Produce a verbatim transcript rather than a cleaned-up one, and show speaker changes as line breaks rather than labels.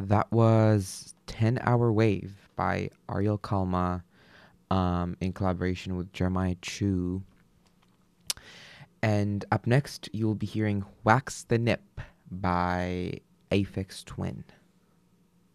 That was ten Hour Wave by Ariel Kalma um, in collaboration with Jeremiah Chu. And up next, you'll be hearing Wax the Nip by Aphex Twin.